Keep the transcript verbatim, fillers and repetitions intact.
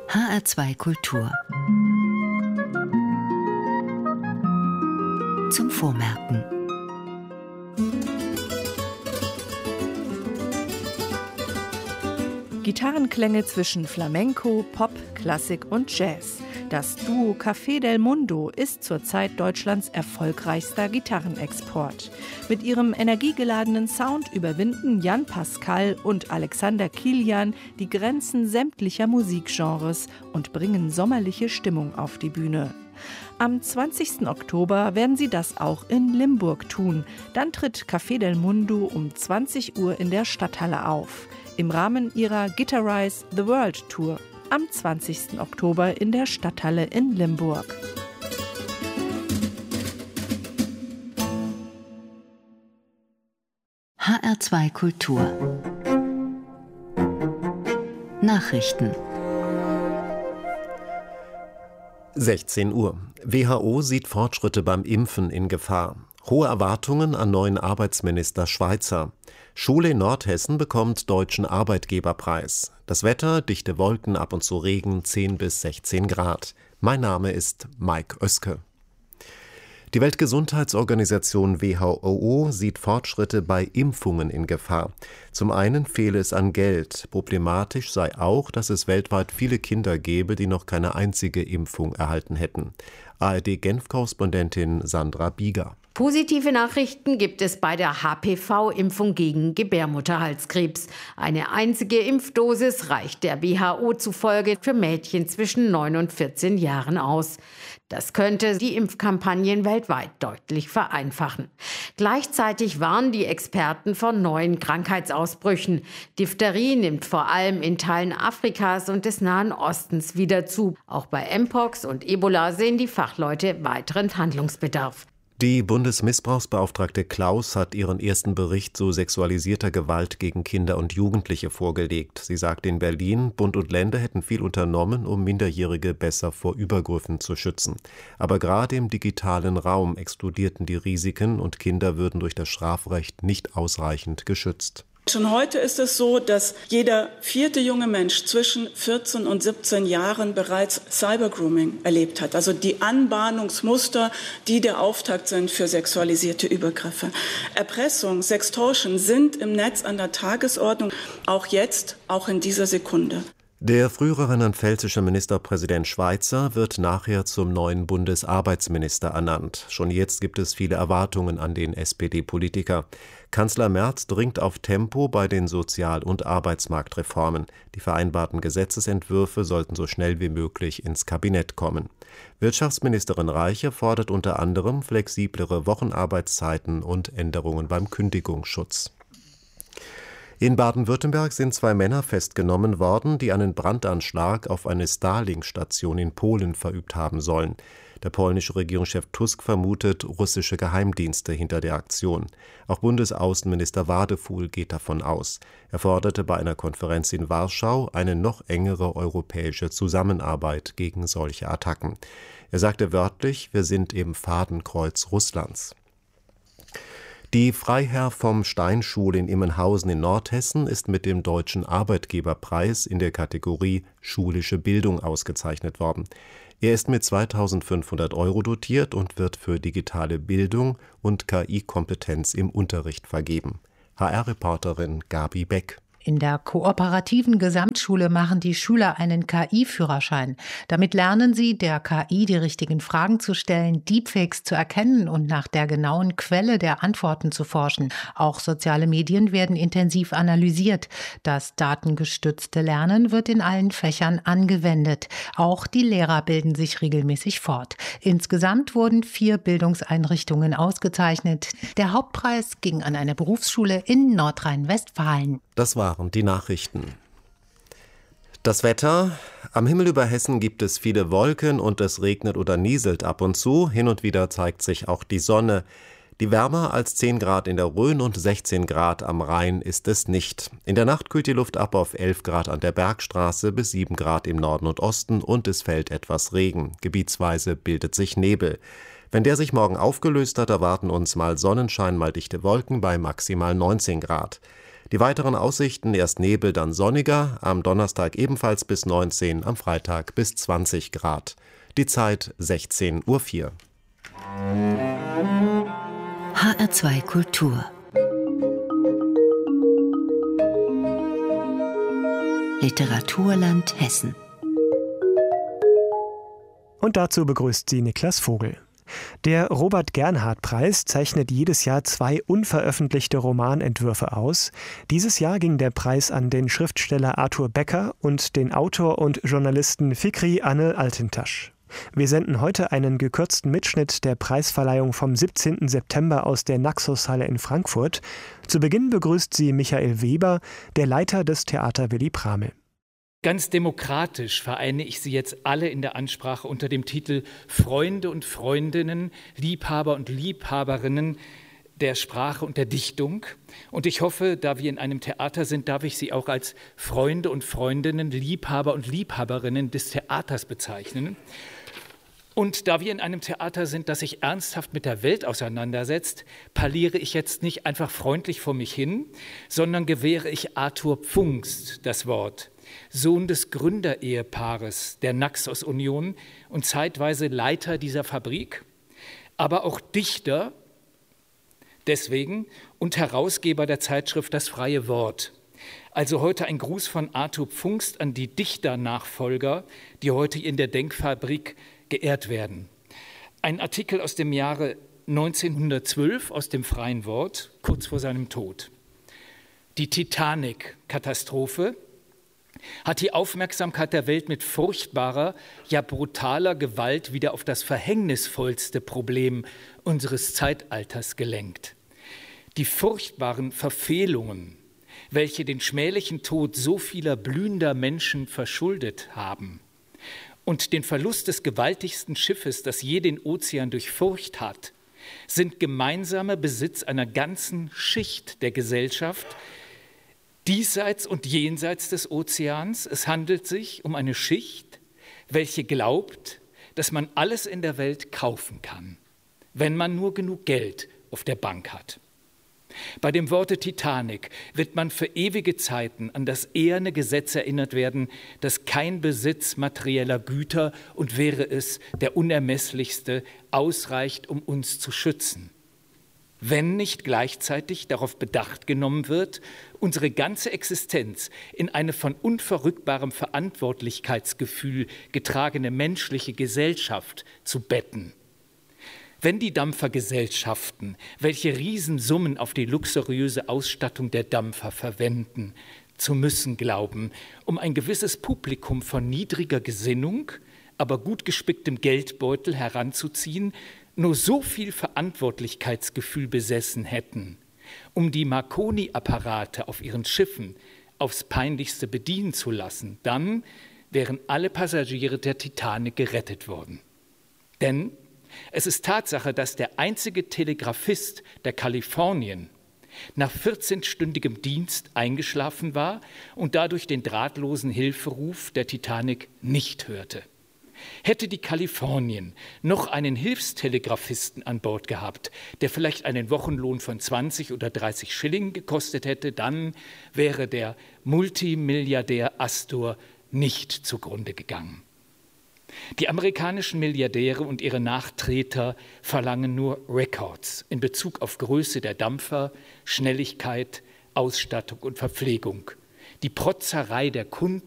H R zwei Kultur. Zum Vormerken. Gitarrenklänge zwischen Flamenco, Pop, Klassik und Jazz. Das Duo Café del Mundo ist zurzeit Deutschlands erfolgreichster Gitarrenexport. Mit ihrem energiegeladenen Sound überwinden Jan Pascal und Alexander Kilian die Grenzen sämtlicher Musikgenres und bringen sommerliche Stimmung auf die Bühne. Am zwanzigsten Oktober werden sie das auch in Limburg tun. Dann tritt Café del Mundo um zwanzig Uhr in der Stadthalle auf. Im Rahmen ihrer Guitarize the World Tour am zwanzigsten Oktober in der Stadthalle in Limburg. H R zwei Kultur. Nachrichten. sechzehn Uhr. W H O sieht Fortschritte beim Impfen in Gefahr. Hohe Erwartungen an neuen Arbeitsminister Schweizer. Schule in Nordhessen bekommt Deutschen Arbeitgeberpreis. Das Wetter, dichte Wolken, ab und zu Regen, zehn bis sechzehn Grad. Mein Name ist Mike Oeske. Die Weltgesundheitsorganisation W H O sieht Fortschritte bei Impfungen in Gefahr. Zum einen fehle es an Geld. Problematisch sei auch, dass es weltweit viele Kinder gäbe, die noch keine einzige Impfung erhalten hätten. A R D-Genf-Korrespondentin Sandra Bieger. Positive Nachrichten gibt es bei der H P V-Impfung gegen Gebärmutterhalskrebs. Eine einzige Impfdosis reicht der W H O zufolge für Mädchen zwischen neun und vierzehn Jahren aus. Das könnte die Impfkampagnen weltweit deutlich vereinfachen. Gleichzeitig warnen die Experten vor neuen Krankheitsausbrüchen. Diphtherie nimmt vor allem in Teilen Afrikas und des Nahen Ostens wieder zu. Auch bei Mpox und Ebola sehen die Fachleute weiteren Handlungsbedarf. Die Bundesmissbrauchsbeauftragte Klaus hat ihren ersten Bericht zu sexualisierter Gewalt gegen Kinder und Jugendliche vorgelegt. Sie sagte in Berlin, Bund und Länder hätten viel unternommen, um Minderjährige besser vor Übergriffen zu schützen. Aber gerade im digitalen Raum explodierten die Risiken und Kinder würden durch das Strafrecht nicht ausreichend geschützt. Schon heute ist es so, dass jeder vierte junge Mensch zwischen vierzehn und siebzehn Jahren bereits Cybergrooming erlebt hat. Also die Anbahnungsmuster, die der Auftakt sind für sexualisierte Übergriffe. Erpressung, Sextortion sind im Netz an der Tagesordnung, auch jetzt, auch in dieser Sekunde. Der frühere rheinland-pfälzische Ministerpräsident Schweizer wird nachher zum neuen Bundesarbeitsminister ernannt. Schon jetzt gibt es viele Erwartungen an den S P D-Politiker. Kanzler Merz dringt auf Tempo bei den Sozial- und Arbeitsmarktreformen. Die vereinbarten Gesetzesentwürfe sollten so schnell wie möglich ins Kabinett kommen. Wirtschaftsministerin Reiche fordert unter anderem flexiblere Wochenarbeitszeiten und Änderungen beim Kündigungsschutz. In Baden-Württemberg sind zwei Männer festgenommen worden, die einen Brandanschlag auf eine Starlink-Station in Polen verübt haben sollen. Der polnische Regierungschef Tusk vermutet russische Geheimdienste hinter der Aktion. Auch Bundesaußenminister Wadefuhl geht davon aus. Er forderte bei einer Konferenz in Warschau eine noch engere europäische Zusammenarbeit gegen solche Attacken. Er sagte wörtlich, wir sind im Fadenkreuz Russlands. Die Freiherr vom Stein-Schule in Immenhausen in Nordhessen ist mit dem Deutschen Arbeitgeberpreis in der Kategorie Schulische Bildung ausgezeichnet worden. Er ist mit zweitausendfünfhundert Euro dotiert und wird für digitale Bildung und K I-Kompetenz im Unterricht vergeben. H R-Reporterin Gabi Beck. In der kooperativen Gesamtschule machen die Schüler einen K I-Führerschein. Damit lernen sie, der K I die richtigen Fragen zu stellen, Deepfakes zu erkennen und nach der genauen Quelle der Antworten zu forschen. Auch soziale Medien werden intensiv analysiert. Das datengestützte Lernen wird in allen Fächern angewendet. Auch die Lehrer bilden sich regelmäßig fort. Insgesamt wurden vier Bildungseinrichtungen ausgezeichnet. Der Hauptpreis ging an eine Berufsschule in Nordrhein-Westfalen. Das waren die Nachrichten. Das Wetter. Am Himmel über Hessen gibt es viele Wolken und es regnet oder nieselt ab und zu. Hin und wieder zeigt sich auch die Sonne. Die wärmer als zehn Grad in der Rhön und sechzehn Grad am Rhein ist es nicht. In der Nacht kühlt die Luft ab auf elf Grad an der Bergstraße bis sieben Grad im Norden und Osten und es fällt etwas Regen. Gebietsweise bildet sich Nebel. Wenn der sich morgen aufgelöst hat, erwarten uns mal Sonnenschein, mal dichte Wolken bei maximal neunzehn Grad. Die weiteren Aussichten: erst Nebel, dann sonniger, am Donnerstag ebenfalls bis neunzehn, am Freitag bis zwanzig Grad. Die Zeit sechzehn Uhr vier. H R zwei Kultur. Literaturland Hessen. Und dazu begrüßt sie Niklas Vogel. Der Robert-Gernhardt-Preis zeichnet jedes Jahr zwei unveröffentlichte Romanentwürfe aus. Dieses Jahr ging der Preis an den Schriftsteller Arthur Becker und den Autor und Journalisten Fikri Anne Altintasch. Wir senden heute einen gekürzten Mitschnitt der Preisverleihung vom siebzehnten September aus der Naxos-Halle in Frankfurt. Zu Beginn begrüßt sie Michael Weber, der Leiter des Theater Willy Pramel. Ganz demokratisch vereine ich Sie jetzt alle in der Ansprache unter dem Titel Freunde und Freundinnen, Liebhaber und Liebhaberinnen der Sprache und der Dichtung. Und ich hoffe, da wir in einem Theater sind, darf ich Sie auch als Freunde und Freundinnen, Liebhaber und Liebhaberinnen des Theaters bezeichnen. Und da wir in einem Theater sind, das sich ernsthaft mit der Welt auseinandersetzt, parliere ich jetzt nicht einfach freundlich vor mich hin, sondern gewähre ich Arthur Pfungst das Wort. Sohn des Gründerehepaares der Naxos-Union und zeitweise Leiter dieser Fabrik, aber auch Dichter deswegen und Herausgeber der Zeitschrift Das Freie Wort. Also heute ein Gruß von Arthur Pfungst an die Dichternachfolger, die heute in der Denkfabrik geehrt werden. Ein Artikel aus dem Jahre neunzehnhundertzwölf aus dem Freien Wort, kurz vor seinem Tod. Die Titanic-Katastrophe hat die Aufmerksamkeit der Welt mit furchtbarer, ja brutaler Gewalt wieder auf das verhängnisvollste Problem unseres Zeitalters gelenkt. Die furchtbaren Verfehlungen, welche den schmählichen Tod so vieler blühender Menschen verschuldet haben und den Verlust des gewaltigsten Schiffes, das je den Ozean durchfurcht hat, sind gemeinsamer Besitz einer ganzen Schicht der Gesellschaft, diesseits und jenseits des Ozeans. Es handelt sich um eine Schicht, welche glaubt, dass man alles in der Welt kaufen kann, wenn man nur genug Geld auf der Bank hat. Bei dem Worte Titanic wird man für ewige Zeiten an das eherne Gesetz erinnert werden, dass kein Besitz materieller Güter, und wäre es der unermesslichste, ausreicht, um uns zu schützen, wenn nicht gleichzeitig darauf Bedacht genommen wird, unsere ganze Existenz in eine von unverrückbarem Verantwortlichkeitsgefühl getragene menschliche Gesellschaft zu betten. Wenn die Dampfergesellschaften, welche Riesensummen auf die luxuriöse Ausstattung der Dampfer verwenden, zu müssen glauben, um ein gewisses Publikum von niedriger Gesinnung, aber gut gespicktem Geldbeutel heranzuziehen, nur so viel Verantwortlichkeitsgefühl besessen hätten, um die Marconi-Apparate auf ihren Schiffen aufs Peinlichste bedienen zu lassen, dann wären alle Passagiere der Titanic gerettet worden. Denn es ist Tatsache, dass der einzige Telegrafist der Kalifornien nach vierzehnstündigem Dienst eingeschlafen war und dadurch den drahtlosen Hilferuf der Titanic nicht hörte. Hätte die Kalifornien noch einen Hilfstelegrafisten an Bord gehabt, der vielleicht einen Wochenlohn von zwanzig oder dreißig Schilling gekostet hätte, dann wäre der Multimilliardär Astor nicht zugrunde gegangen. Die amerikanischen Milliardäre und ihre Nachtreter verlangen nur Records in Bezug auf Größe der Dampfer, Schnelligkeit, Ausstattung und Verpflegung. Die Protzerei der Kunden